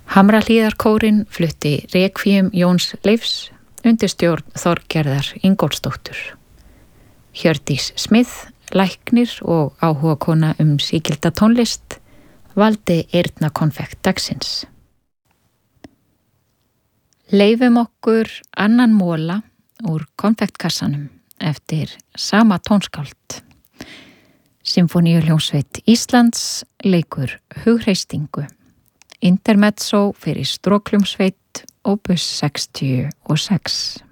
Hamrahlíðarkórinn flutti Rekvíum Jóns Leifs undir stjórn Þorgerðar Ingólfsdóttur. Hjördís Smith, læknir og áhugakona sígilda tónlist, valdi eyrnakonfekt dagsins. Leifum okkur annan mola úr konfektkassanum eftir sama tónskáld. Sinfóníuhljómsveit Íslands leikur Hugreistingu. Intermezzo fyrir Strokkhljómsveit Opus 66.